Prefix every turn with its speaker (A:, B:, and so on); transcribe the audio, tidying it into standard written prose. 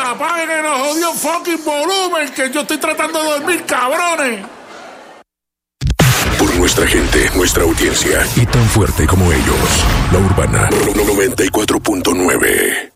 A: apaguen el jodido fucking volumen, que yo estoy tratando de dormir, cabrones.
B: Por nuestra gente, nuestra audiencia y tan fuerte como ellos, La Urbana 94.9.